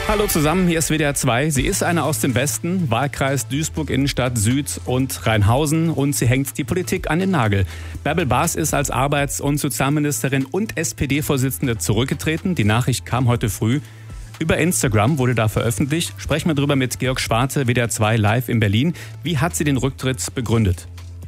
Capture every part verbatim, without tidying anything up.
Hallo zusammen, hier ist W D R zwei. Sie ist eine aus dem Westen, Wahlkreis Duisburg, Innenstadt Süd und Rheinhausen, und sie hängt die Politik an den Nagel. Bärbel Bas ist als Arbeits- und Sozialministerin und S P D-Vorsitzende zurückgetreten. Die Nachricht kam heute früh. Über Instagram wurde da veröffentlicht. Sprechen wir drüber mit Georg Schwarte, W D R zwei live in Berlin. Wie hat sie den Rücktritt begründet?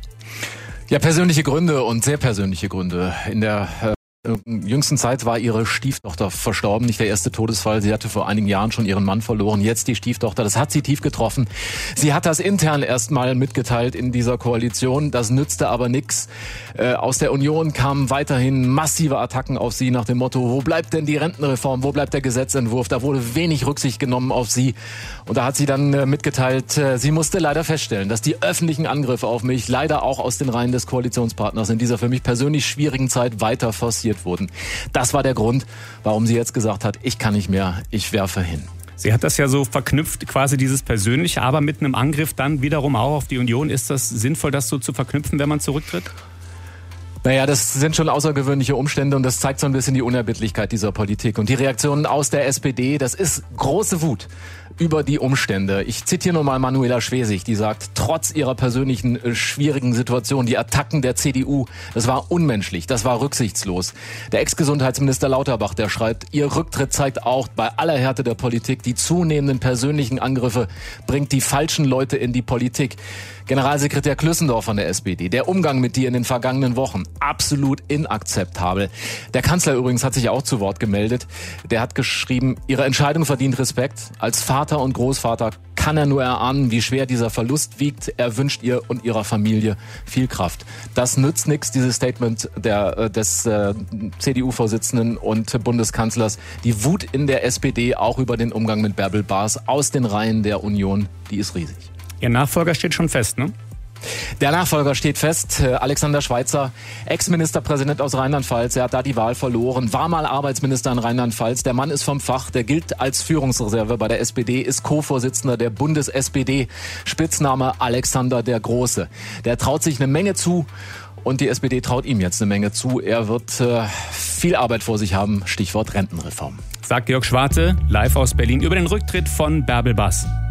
Ja, persönliche Gründe und sehr persönliche Gründe. In der äh In jüngsten Zeit war ihre Stieftochter verstorben, nicht der erste Todesfall. Sie hatte vor einigen Jahren schon ihren Mann verloren, jetzt die Stieftochter. Das hat sie tief getroffen. Sie hat das intern erstmal mitgeteilt in dieser Koalition. Das nützte aber nichts. Äh, aus der Union kamen weiterhin massive Attacken auf sie nach dem Motto, wo bleibt denn die Rentenreform, wo bleibt der Gesetzentwurf? Da wurde wenig Rücksicht genommen auf sie. Und da hat sie dann äh, mitgeteilt, äh, sie musste leider feststellen, dass die öffentlichen Angriffe auf mich leider auch aus den Reihen des Koalitionspartners in dieser für mich persönlich schwierigen Zeit weiter forciert wurden. Das war der Grund, warum sie jetzt gesagt hat, ich kann nicht mehr, ich werfe hin. Sie hat das ja so verknüpft, quasi dieses Persönliche, aber mit einem Angriff dann wiederum auch auf die Union. Ist das sinnvoll, das so zu verknüpfen, wenn man zurücktritt? Naja, das sind schon außergewöhnliche Umstände und das zeigt so ein bisschen die Unerbittlichkeit dieser Politik. Und die Reaktionen aus der S P D, das ist große Wut über die Umstände. Ich zitiere nur mal Manuela Schwesig, die sagt, trotz ihrer persönlichen äh, schwierigen Situation, die Attacken der C D U, das war unmenschlich, das war rücksichtslos. Der Ex-Gesundheitsminister Lauterbach, der schreibt, ihr Rücktritt zeigt auch bei aller Härte der Politik, die zunehmenden persönlichen Angriffe bringt die falschen Leute in die Politik. Generalsekretär Klüssendorf von der S P D, der Umgang mit dir in den vergangenen Wochen, absolut inakzeptabel. Der Kanzler übrigens hat sich auch zu Wort gemeldet. Der hat geschrieben, ihre Entscheidung verdient Respekt. Als Vater und Großvater kann er nur erahnen, wie schwer dieser Verlust wiegt. Er wünscht ihr und ihrer Familie viel Kraft. Das nützt nichts, dieses Statement der, des äh, C D U-Vorsitzenden und Bundeskanzlers. Die Wut in der S P D, auch über den Umgang mit Bärbel Bas aus den Reihen der Union, die ist riesig. Ihr Nachfolger steht schon fest, ne? Der Nachfolger steht fest, Alexander Schweitzer, Ex-Ministerpräsident aus Rheinland-Pfalz. Er hat da die Wahl verloren, war mal Arbeitsminister in Rheinland-Pfalz. Der Mann ist vom Fach, der gilt als Führungsreserve bei der S P D, ist Co-Vorsitzender der Bundes-S P D, Spitzname Alexander der Große. Der traut sich eine Menge zu und die S P D traut ihm jetzt eine Menge zu. Er wird äh, viel Arbeit vor sich haben, Stichwort Rentenreform. Sagt Georg Schwarte, live aus Berlin, über den Rücktritt von Bärbel Bas.